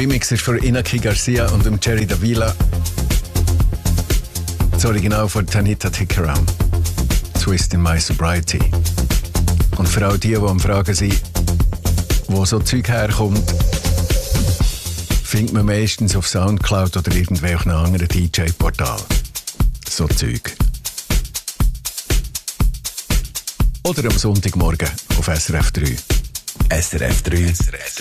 Remix ist von Inaki Garcia und Jerry Davila. Das Original von Tanita Tikaram. Twist in My Sobriety. Und für all die am Fragen sind, wo so Zeug herkommt, findet man meistens auf Soundcloud oder irgendwelchen anderen DJ-Portal. So Zeug. Oder am Sonntagmorgen auf SRF 3. SRF 3.